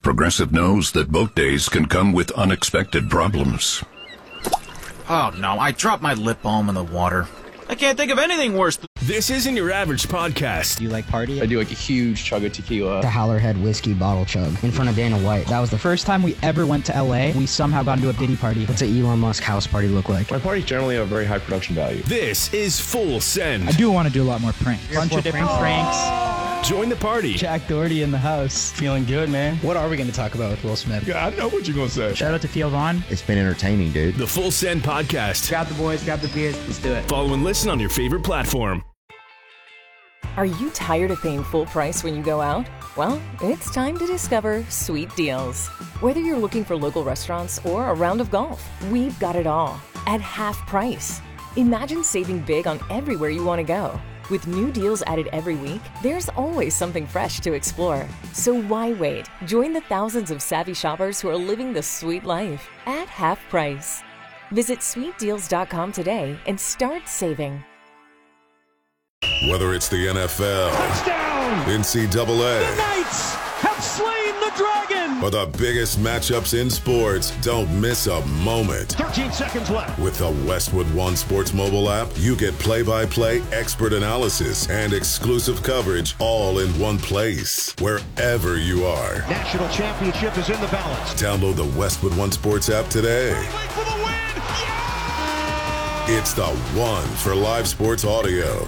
Progressive knows that boat days can come with unexpected problems. Oh no, I dropped my lip balm in the water. I can't think of anything worse. This isn't your average podcast. Do you like party? I do like a huge chug of tequila. The Howlerhead whiskey bottle chug in front of Dana White. That was the first time we ever went to LA. We somehow got into a Diddy party. What's an Elon Musk house party look like? My parties generally have a very high production value. This is Full Send. I do want to do a lot more pranks. Bunch of different pranks. Join the party. Jack Doherty in the house. Feeling good, man. What are we going to talk about with Will Smith? Yeah, I know what you're going to say. Shout out to Theo Vaughn. It's been entertaining, dude. The Full Send podcast. Grab the boys, grab the beers, let's do it. Follow and listen on your favorite platform. Are you tired of paying full price when you go out? Well, it's time to discover Sweet Deals. Whether you're looking for local restaurants or a round of golf, we've got it all at half price. Imagine saving big on everywhere you want to go. With new deals added every week, there's always something fresh to explore. So why wait? Join the thousands of savvy shoppers who are living the sweet life at half price. Visit sweetdeals.com today and start saving. Whether it's the NFL, Touchdown! NCAA, The Knights have slain the dragon! or the biggest matchups in sports, don't miss a moment. 13 seconds left. With the Westwood One Sports mobile app, you get play-by-play expert analysis and exclusive coverage all in one place, wherever you are. National championship is in the balance. Download the Westwood One Sports app today. For the win! Yeah! It's the one for live sports audio.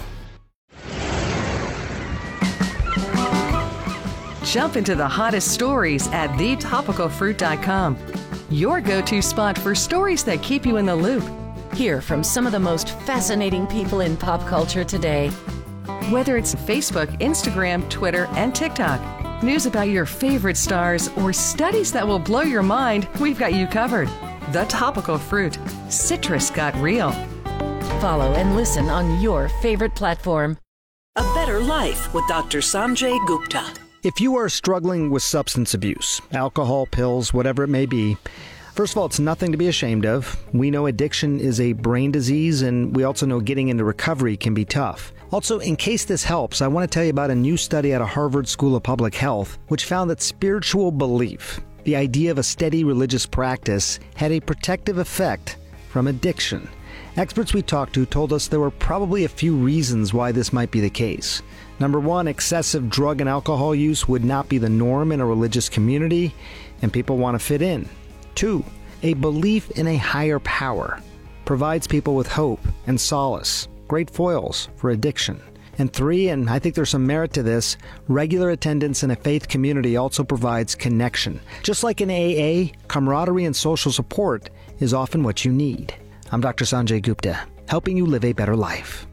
Jump into the hottest stories at thetopicalfruit.com. Your go-to spot for stories that keep you in the loop. Hear from some of the most fascinating people in pop culture today. Whether it's Facebook, Instagram, Twitter, and TikTok, news about your favorite stars, or studies that will blow your mind, we've got you covered. The Topical Fruit. Citrus got real. Follow and listen on your favorite platform. A Better Life with Dr. Sanjay Gupta. If you are struggling with substance abuse, alcohol, pills, whatever it may be, first of all, it's nothing to be ashamed of. We know addiction is a brain disease, and we also know getting into recovery can be tough. Also, in case this helps, I want to tell you about a new study out of Harvard School of Public Health, which found that spiritual belief, the idea of a steady religious practice, had a protective effect from addiction. Experts we talked to told us there were probably a few reasons why this might be the case. Number one, excessive drug and alcohol use would not be the norm in a religious community, and people want to fit in. Two, a belief in a higher power provides people with hope and solace, great foils for addiction. And three, and I think there's some merit to this, regular attendance in a faith community also provides connection. Just like in AA, camaraderie and social support is often what you need. I'm Dr. Sanjay Gupta, helping you live a better life.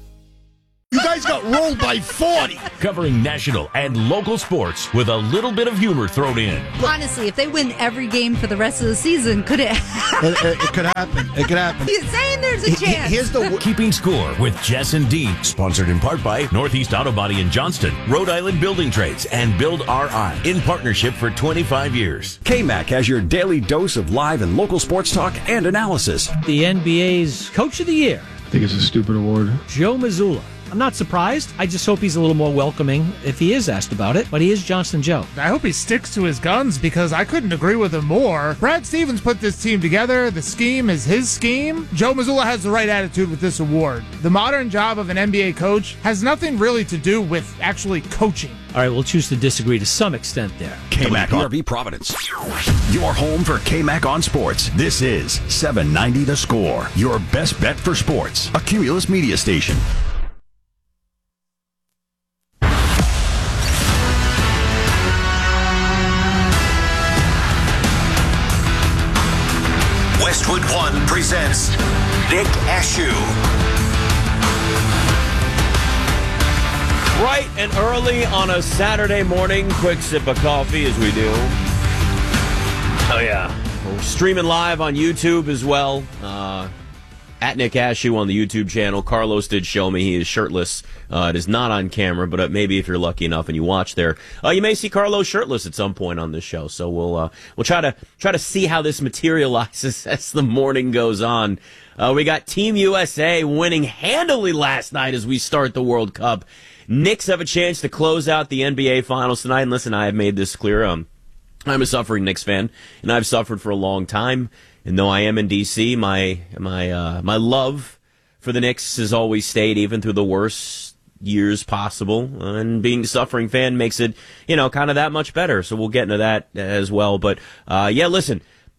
You guys got rolled by 40. Covering national and local sports with a little bit of humor thrown in. Honestly, if they win every game for the rest of the season, could it happen? It could happen. It could happen. He's saying there's a chance. Here's the Keeping Score with Jess and Dean. Sponsored in part by Northeast Auto Body in Johnston, Rhode Island Building Trades, and Build RI. In partnership for 25 years. KMAC has your daily dose of live and local sports talk and analysis. The NBA's Coach of the Year. I think it's a stupid award. Joe Mazzulla. I'm not surprised. I just hope he's a little more welcoming if he is asked about it, but he is Johnston Joe. I hope he sticks to his guns because I couldn't agree with him more. Brad Stevens put this team together. The scheme is his scheme. Joe Mazzulla has the right attitude with this award. The modern job of an NBA coach has nothing really to do with actually coaching. All right, we'll choose to disagree to some extent there. KMAC RV Providence. Your home for KMAC on sports. This is 790 The Score. Your best bet for sports. A Cumulus media station. Westwood One presents Nick Ashew. Bright and early on a Saturday morning, quick sip of coffee as we do. Oh yeah, we're streaming live on YouTube as well. At Nick Ashew on the YouTube channel. Carlos did show me he is shirtless. It is not on camera, but maybe if you're lucky enough and you watch there, you may see Carlos shirtless at some point on this show. So we'll try to see how this materializes as the morning goes on. We got Team USA winning handily last night as we start the World Cup. Knicks have a chance to close out the NBA Finals tonight. And listen, I have made this clear. I'm a suffering Knicks fan, and I've suffered for a long time. And though I am in D.C., my love for the Knicks has always stayed, even through the worst years possible. And being a suffering fan makes it, kind of that much better. So we'll get into that as well. But, listen.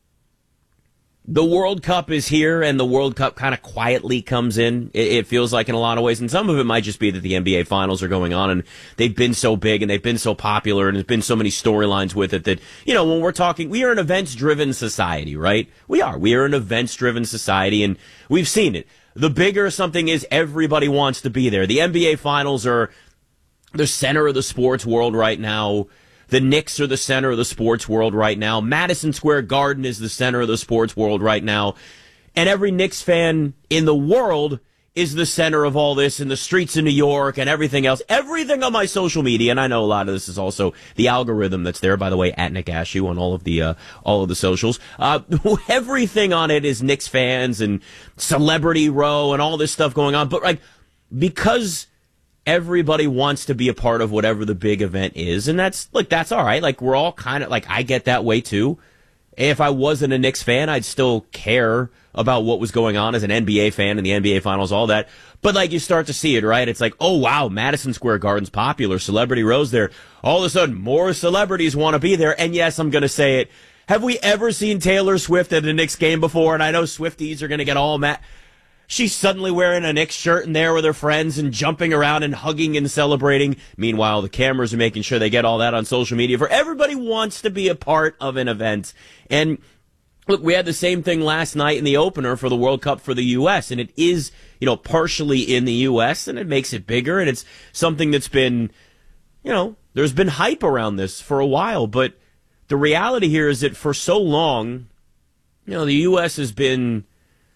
The World Cup is here, and the World Cup kind of quietly comes in, it feels like, in a lot of ways. And some of it might just be that the NBA Finals are going on, and they've been so big, and they've been so popular, and there's been so many storylines with it that, when we're talking, we are an events-driven society, right? We are. We are an events-driven society, and we've seen it. The bigger something is, everybody wants to be there. The NBA Finals are the center of the sports world right now. The Knicks are the center of the sports world right now. Madison Square Garden is the center of the sports world right now. And every Knicks fan in the world is the center of all this, in the streets of New York and everything else. Everything on my social media, and I know a lot of this is also the algorithm that's there, by the way, at Nick Ashew on all of the socials. Everything on it is Knicks fans and Celebrity Row and all this stuff going on. But because everybody wants to be a part of whatever the big event is, and that's all right. We're all kind of I get that way too. If I wasn't a Knicks fan, I'd still care about what was going on as an NBA fan in the NBA Finals, all that. But you start to see it, right? It's oh wow, Madison Square Garden's popular, Celebrity Row's there. All of a sudden, more celebrities want to be there. And yes, I'm going to say it. Have we ever seen Taylor Swift at a Knicks game before? And I know Swifties are going to get all mad. She's suddenly wearing a Knicks shirt and there with her friends and jumping around and hugging and celebrating. Meanwhile, the cameras are making sure they get all that on social media. For everybody wants to be a part of an event. And look, we had the same thing last night in the opener for the World Cup for the U.S. And it is, partially in the U.S. and it makes it bigger. And it's something that's been, there's been hype around this for a while. But the reality here is that for so long, the U.S. has been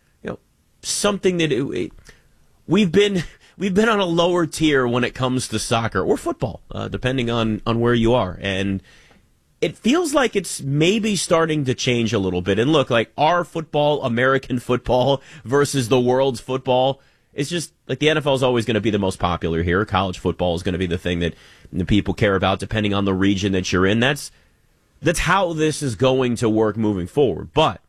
something that we've been on a lower tier when it comes to soccer or football, depending on where you are. And it feels like it's maybe starting to change a little bit. And look, our football, American football versus the world's football, it's just the NFL is always going to be the most popular here. College football is going to be the thing that the people care about, depending on the region that you're in. That's how this is going to work moving forward. But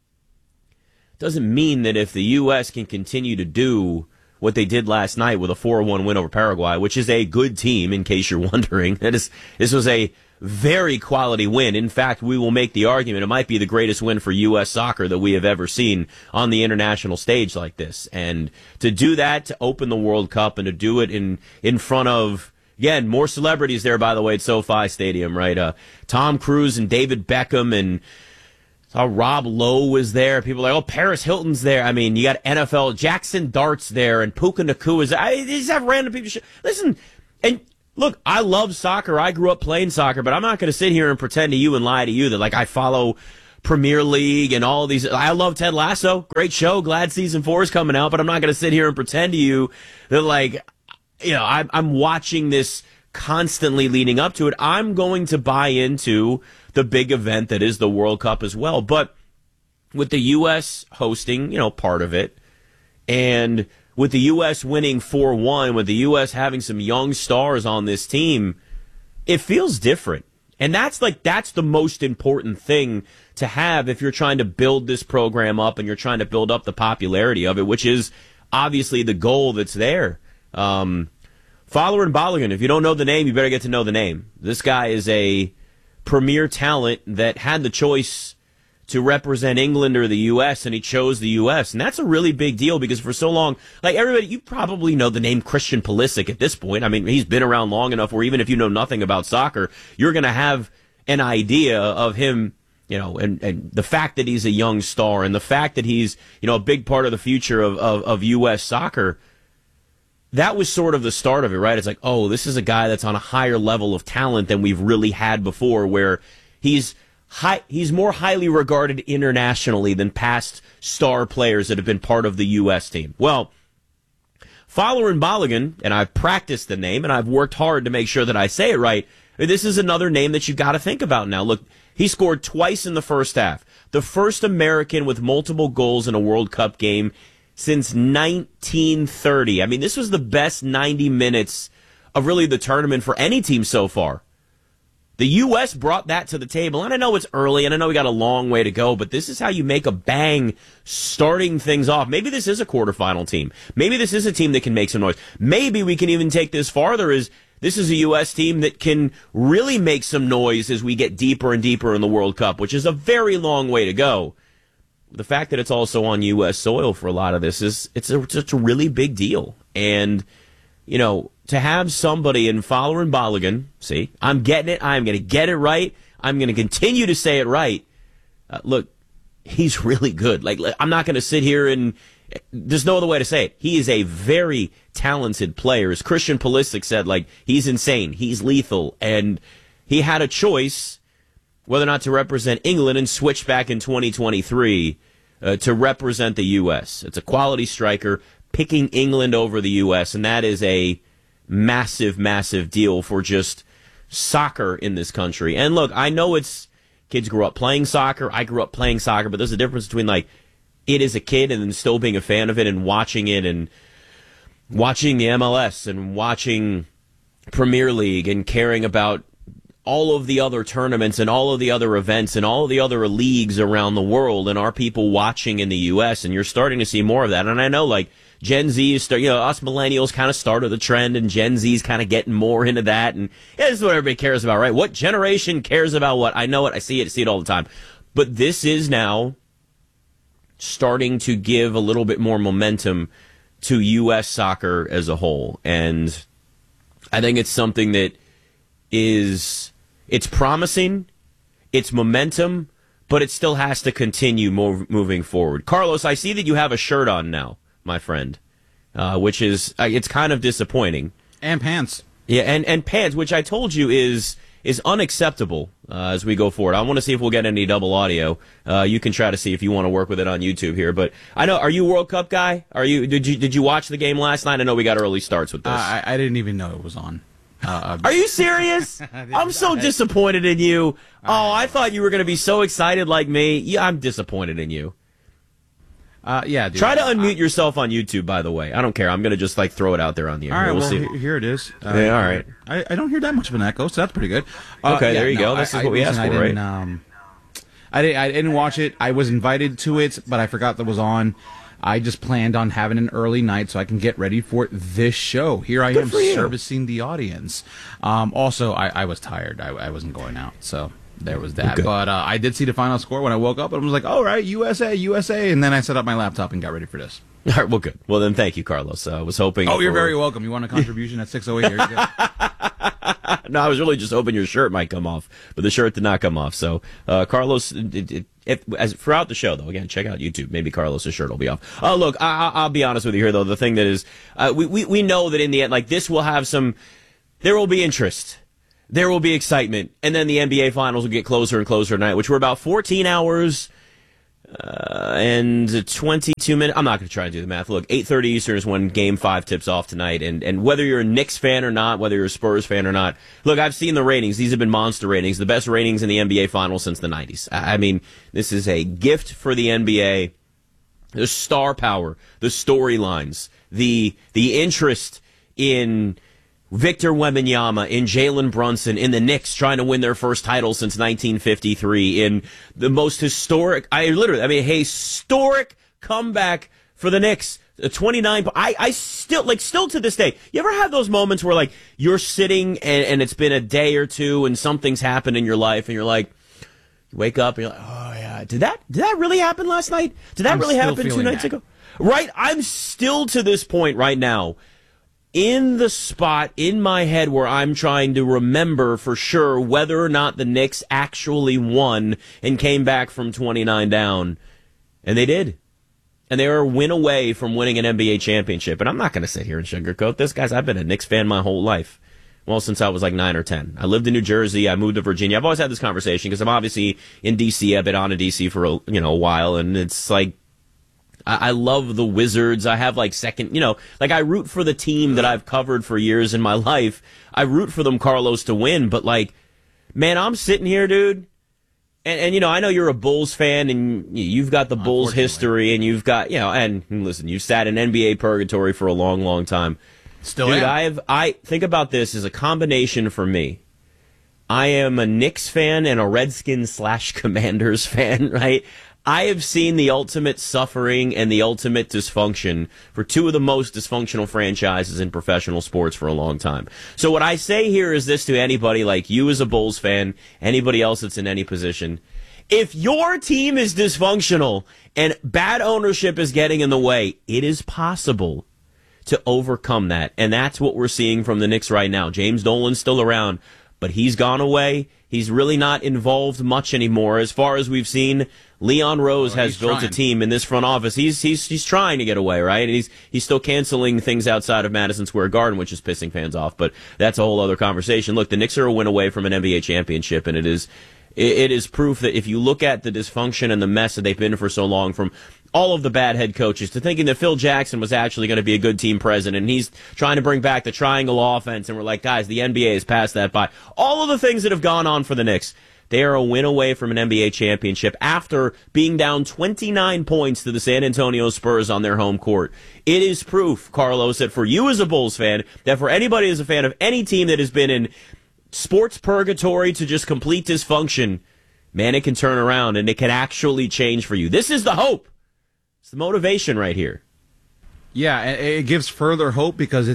doesn't mean that if the U.S. can continue to do what they did last night with a 4-1 win over Paraguay, which is a good team, in case you're wondering, this was a very quality win. In fact, we will make the argument it might be the greatest win for U.S. soccer that we have ever seen on the international stage like this. And to do that, to open the World Cup, and to do it in front of, again, more celebrities there, by the way, at SoFi Stadium, right? Tom Cruise and David Beckham, and Rob Lowe was there. People are Paris Hilton's there. I mean, you got NFL, Jackson Dart's there, and Puka Nakua's there. They just have random people. Listen, and look, I love soccer. I grew up playing soccer, but I'm not going to sit here and pretend to you and lie to you that, I follow Premier League and all these. I love Ted Lasso. Great show. Glad season 4 is coming out, but I'm not going to sit here and pretend to you that, I'm watching this constantly leading up to it. I'm going to buy into the big event that is the World Cup as well. But with the U.S. hosting, part of it, and with the U.S. winning 4-1, with the U.S. having some young stars on this team, it feels different. And that's the most important thing to have if you're trying to build this program up and you're trying to build up the popularity of it, which is obviously the goal that's there. Fowler and Balogun, if you don't know the name, you better get to know the name. This guy is a premier talent that had the choice to represent England or the U.S., and he chose the U.S., and that's a really big deal because for so long, everybody, you probably know the name Christian Pulisic at this point. I mean, he's been around long enough where even if you know nothing about soccer, you're going to have an idea of him, and the fact that he's a young star and the fact that he's, a big part of the future of U.S. soccer. That was sort of the start of it, right? It's this is a guy that's on a higher level of talent than we've really had before, where he's more highly regarded internationally than past star players that have been part of the U.S. team. Well, Fowler and Balogun, and I've practiced the name, and I've worked hard to make sure that I say it right, this is another name that you've got to think about now. Look, he scored twice in the first half. The first American with multiple goals in a World Cup game since 1930. I mean, this was the best 90 minutes of really the tournament for any team so far. The U.S. brought that to the table, and I know it's early, and I know we got a long way to go, but this is how you make a bang starting things off. Maybe this is a quarterfinal team. Maybe this is a team that can make some noise. Maybe we can even take this farther as this is a U.S. team that can really make some noise as we get deeper and deeper in the World Cup, which is a very long way to go. The fact that it's also on U.S. soil for a lot of this it's a really big deal. And, you know, to have somebody in Fowler and Balogun, see, I'm getting it. I'm going to get it right. I'm going to continue to say it right. Look, he's really good. Like, I'm not going to sit here and there's no other way to say it. He is a very talented player. As Christian Pulisic said, like, he's insane. He's lethal. And he had a choice whether or not to represent England and switch back in 2023 to represent the U.S. It's a quality striker picking England over the U.S., and that is a massive, massive deal for just soccer in this country. And look, I know kids grew up playing soccer. I grew up playing soccer, but there's a difference between like it as a kid and then still being a fan of it and watching it and watching the MLS and watching Premier League and caring about all of the other tournaments and all of the other events and all of the other leagues around the world and our people watching in the U.S. And you're starting to see more of that. And I know like Gen Z is us millennials kind of started the trend, and Gen Z is kind of getting more into that. And yeah, this is what everybody cares about, right? What generation cares about what? I know it. I see it all the time. But this is now starting to give a little bit more momentum to U.S. soccer as a whole. And I think it's something that it's promising, it's momentum, but it still has to continue moving forward. Carlos, I see that you have a shirt on now, my friend, which is, it's kind of disappointing. And pants. Yeah, and pants, which I told you is unacceptable as we go forward. I want to see if we'll get any double audio. You can try to see if you want to work with it on YouTube here. But I know, are you a World Cup guy? Did you watch the game last night? I know we got early starts with this. I didn't even know it was on. Are you serious? I'm so disappointed in you. Oh, I thought you were going to be so excited like me. Yeah, I'm disappointed in you. Yeah, dude. Try to unmute yourself on YouTube, by the way. I don't care. I'm going to just throw it out there on the air. All right, we'll see. Here it is. Yeah, all right. I don't hear that much of an echo, so that's pretty good. Okay, there you go. This is what we asked for, right? I didn't watch it. I was invited to it, but I forgot that it was on. I just planned on having an early night so I can get ready for this show. Here I am servicing the audience. Also, I was tired. I wasn't going out, so there was that. Okay. But I did see the final score when I woke up, and I was like, all right, USA. And then I set up my laptop and got ready for this. All right, well, good. Well, then thank you, Carlos. I was hoping... Oh, you're very welcome. You want a contribution at 608? Here you go. No, I was really just hoping your shirt might come off, but the shirt did not come off. So, Carlos, as throughout the show, though, again, check out YouTube. Maybe Carlos' shirt will be off. Oh, look, I'll be honest with you here, though. The thing that is, we know that in the end, like, this will have there will be interest. There will be excitement. And then the NBA Finals will get closer and closer tonight, which we're about 14 hours and 22 minutes. I'm not going to try and do the math. Look, 8:30 Eastern is when Game 5 tips off tonight. And whether you're a Knicks fan or not, whether you're a Spurs fan or not, look, I've seen the ratings. These have been monster ratings, the best ratings in the NBA Finals since the 90s. I mean, this is a gift for the NBA. The star power, the storylines, the interest in Victor Wembanyama, in Jalen Brunson, in the Knicks trying to win their first title since 1953, in the most historic, historic comeback for the Knicks. 29, I still to this day, you ever have those moments where, like, you're sitting and it's been a day or two and something's happened in your life and you're like, you wake up and you're like, oh yeah, did that really happen last night? Did that really happen 2 nights ago? Right? I'm still to this point right now in the spot in my head where I'm trying to remember for sure whether or not the Knicks actually won and came back from 29 down. And they did. And they were a win away from winning an NBA championship. And I'm not going to sit here and sugarcoat this, guys. I've been a Knicks fan my whole life. Well, since I was like 9 or 10. I lived in New Jersey. I moved to Virginia. I've always had this conversation because I'm obviously in D.C. I've been on in D.C. for a while. And it's like, I love the Wizards. I have I root for the team that I've covered for years in my life. I root for them, Carlos, to win. But, like, man, I'm sitting here, dude. And I know you're a Bulls fan and you've got the Bulls history and you've got, and listen, you've sat in NBA purgatory for a long, long time. Still dude, am. I think about this as a combination for me I am a Knicks fan and a Redskins / Commanders fan, right? I have seen the ultimate suffering and the ultimate dysfunction for two of the most dysfunctional franchises in professional sports for a long time. So what I say here is this to anybody like you as a Bulls fan, anybody else that's in any position. If your team is dysfunctional and bad ownership is getting in the way, it is possible to overcome that. And that's what we're seeing from the Knicks right now. James Dolan's still around, but he's gone away. He's really not involved much anymore. As far as we've seen, Leon Rose has built a team in this front office. He's trying to get away, right? And he's still canceling things outside of Madison Square Garden, which is pissing fans off. But that's a whole other conversation. Look, the Knicks are a win away from an NBA championship, and it is proof that if you look at the dysfunction and the mess that they've been in for so long, from all of the bad head coaches to thinking that Phil Jackson was actually going to be a good team president, and he's trying to bring back the triangle offense, and we're like, guys, the NBA has passed that by. All of the things that have gone on for the Knicks, they are a win away from an NBA championship after being down 29 points to the San Antonio Spurs on their home court. It is proof, Carlos, that for you as a Bulls fan, that for anybody as a fan of any team that has been in sports purgatory to just complete dysfunction, man, it can turn around and it can actually change for you. This is the hope. It's the motivation right here. Yeah, it gives further hope because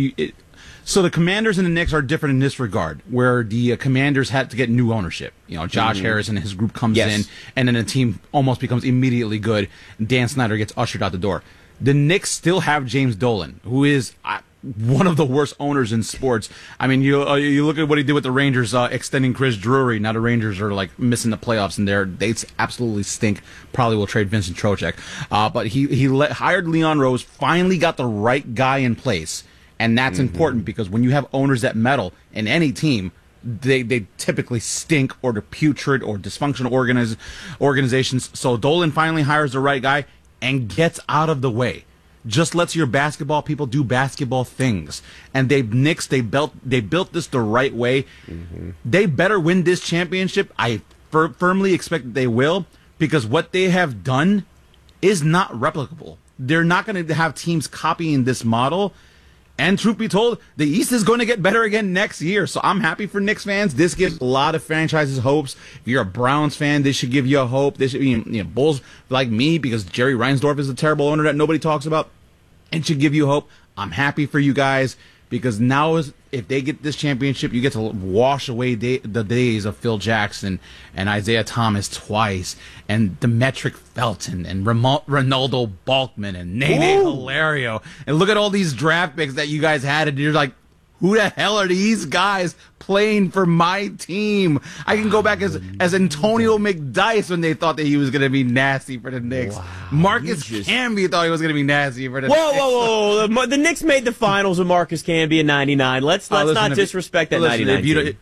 so the Commanders and the Knicks are different in this regard, where the Commanders had to get new ownership. You know, Josh Harris and his group comes in, and then the team almost becomes immediately good. And Dan Snyder gets ushered out the door. The Knicks still have James Dolan, who is one of the worst owners in sports. I mean, you look at what he did with the Rangers, extending Chris Drury. Now the Rangers are like missing the playoffs, and they absolutely stink. Probably will trade Vincent Trocheck. But he hired Leon Rose. Finally got the right guy in place, and that's important because when you have owners that meddle in any team, they typically stink or they're putrid or dysfunctional organizations. So Dolan finally hires the right guy and gets out of the way. Just lets your basketball people do basketball things. And they built this the right way. They better win this championship. I firmly expect that they will, because what they have done is not replicable. They're not going to have teams copying this model. And truth be told, the East is going to get better again next year. So I'm happy for Knicks fans. This gives a lot of franchises hopes. If you're a Browns fan, this should give you a hope. This should be, Bulls like me, because Jerry Reinsdorf is a terrible owner that nobody talks about. It should give you hope. I'm happy for you guys, because now if they get this championship, you get to wash away the days of Phil Jackson and Isaiah Thomas twice, and Demetric Felton and Ronaldo Balkman and Nene Hilario. And look at all these draft picks that you guys had, and you're like, who the hell are these guys playing for my team? I can go back as Antonio McDyess when they thought that he was going to be nasty for the Knicks. Wow, Marcus Camby thought he was going to be nasty for the Knicks. Whoa. The Knicks made the finals with Marcus Camby in '99. Let's not disrespect that '99 team.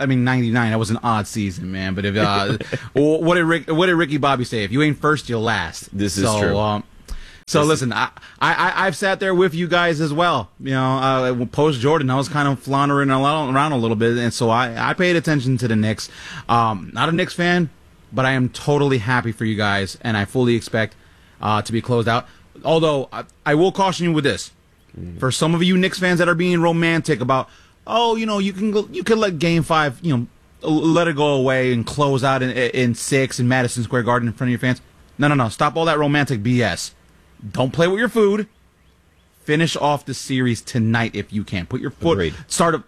99, that was an odd season, man. But if what did Ricky Bobby say? If you ain't first, you'll last. This is true. So listen, I've sat there with you guys as well. You know, post Jordan, I was kind of floundering around a little bit, and so I paid attention to the Knicks. Not a Knicks fan, but I am totally happy for you guys, and I fully expect to be closed out. Although I will caution you with this: for some of you Knicks fans that are being romantic about, you can let Game 5, let it go away and close out in 6 in Madison Square Garden in front of your fans. No, stop all that romantic BS. Don't play with your food. Finish off the series tonight if you can. Put your foot. Start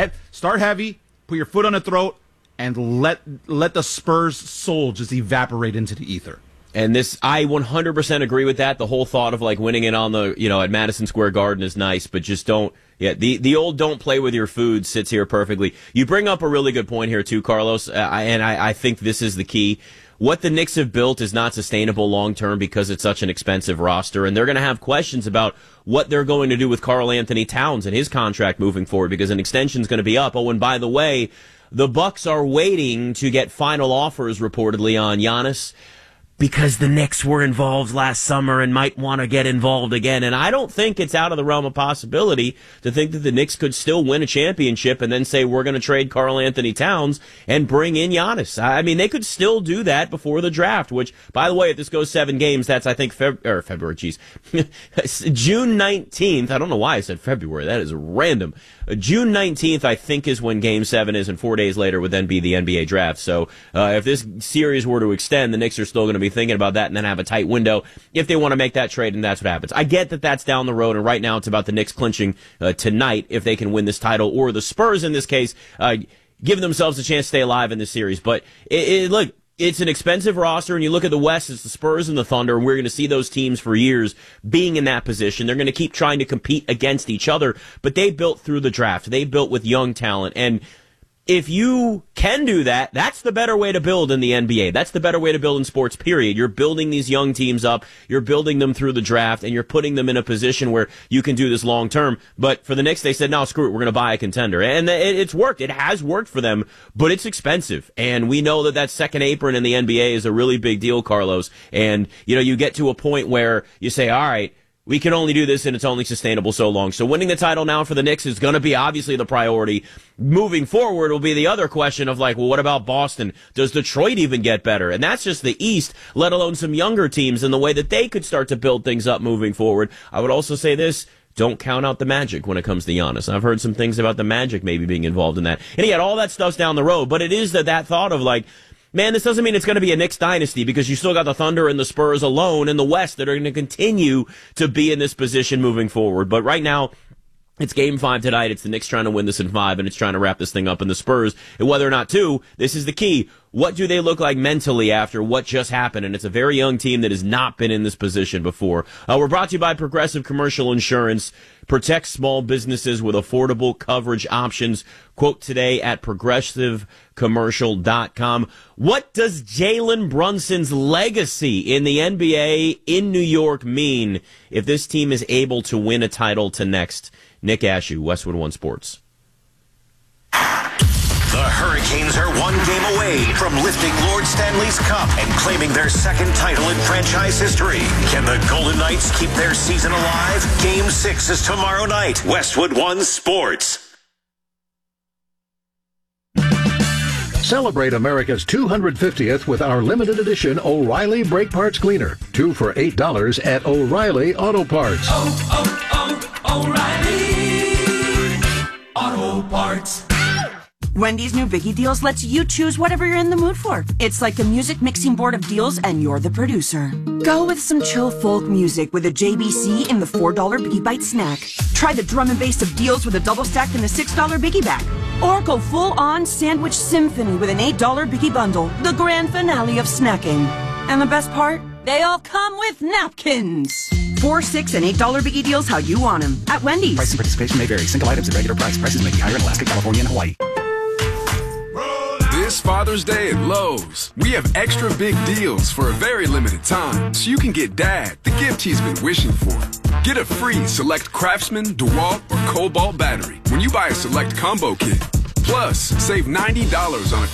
heavy. Put your foot on the throat, and let the Spurs' soul just evaporate into the ether. And I 100% agree with that. The whole thought of like winning it on the at Madison Square Garden is nice, but just don't. Yeah, the old "don't play with your food" sits here perfectly. You bring up a really good point here too, Carlos, and I think this is the key. What the Knicks have built is not sustainable long-term because it's such an expensive roster, and they're going to have questions about what they're going to do with Karl Anthony Towns and his contract moving forward, because an extension is going to be up. Oh, and by the way, the Bucks are waiting to get final offers reportedly on Giannis. because the Knicks were involved last summer and might want to get involved again. And I don't think it's out of the realm of possibility to think that the Knicks could still win a championship and then say, we're going to trade Karl Anthony Towns and bring in Giannis. I mean, they could still do that before the draft, which, by the way, if this goes 7 games, that's, I think, February, June 19th. I don't know why I said February. That is random. June 19th, I think, is when Game 7 is, and 4 days later would then be the NBA draft. So if this series were to extend, the Knicks are still going to be thinking about that and then have a tight window if they want to make that trade, and that's what happens. I get that that's down the road, and right now it's about the Knicks clinching tonight if they can win this title, or the Spurs in this case giving themselves a chance to stay alive in this series. But look, it's an expensive roster, and you look at the West, it's the Spurs and the Thunder, and we're going to see those teams for years being in that position. They're going to keep trying to compete against each other, but they built through the draft. They built with young talent, and if you can do that, that's the better way to build in the NBA. That's the better way to build in sports, period. You're building these young teams up, you're building them through the draft, and you're putting them in a position where you can do this long term. But for the Knicks, they said, no, screw it, we're going to buy a contender. And it's worked. It has worked for them, but it's expensive. And we know that second apron in the NBA is a really big deal, Carlos. And, you get to a point where you say, all right, we can only do this and it's only sustainable so long. So winning the title now for the Knicks is going to be obviously the priority. Moving forward will be the other question of well, what about Boston? Does Detroit even get better? And that's just the East, let alone some younger teams and the way that they could start to build things up moving forward. I would also say this. Don't count out the Magic when it comes to Giannis. I've heard some things about the Magic maybe being involved in that. And yet all that stuff's down the road. But it is that thought of man, this doesn't mean it's going to be a Knicks dynasty, because you still got the Thunder and the Spurs alone in the West that are going to continue to be in this position moving forward. But right now, it's Game 5 tonight. It's the Knicks trying to win this in 5, and it's trying to wrap this thing up in the Spurs. And whether or not this is the key. What do they look like mentally after what just happened? And it's a very young team that has not been in this position before. We're brought to you by Progressive Commercial Insurance. Protect small businesses with affordable coverage options. Quote today at progressivecommercial.com. What does Jalen Brunson's legacy in the NBA in New York mean if this team is able to win a title to next? Nick Ashew, Westwood One Sports. The Hurricanes are 1 game away from lifting Lord Stanley's Cup and claiming their second title in franchise history. Can the Golden Knights keep their season alive? Game 6 is tomorrow night. Westwood One Sports. Celebrate America's 250th with our limited edition O'Reilly Brake Parts Cleaner. 2 for $8 at O'Reilly Auto Parts. O'Reilly Auto Parts. Wendy's new Biggie Deals lets you choose whatever you're in the mood for. It's like a music mixing board of deals, and you're the producer. Go with some chill folk music with a JBC in the $4 Biggie Bite snack. Try the drum and bass of deals with a double stack in the $6 Biggie Bag. Or go full-on sandwich symphony with an $8 Biggie Bundle, the grand finale of snacking. And the best part? They all come with napkins. $4, $6, and $8 Biggie Deals how you want them at Wendy's. Price and participation may vary. Single items at regular price. Prices may be higher in Alaska, California, and Hawaii. This Father's Day at Lowe's, we have extra big deals for a very limited time, so you can get Dad the gift he's been wishing for. Get a free Select Craftsman, DeWalt, or Cobalt battery when you buy a Select Combo Kit. Plus, save $90 on a